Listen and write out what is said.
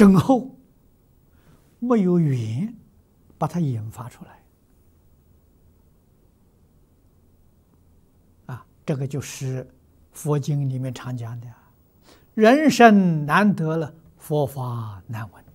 深厚，没有缘把它引发出来。这个就是佛经里面常讲的，人生难得了，佛法难闻。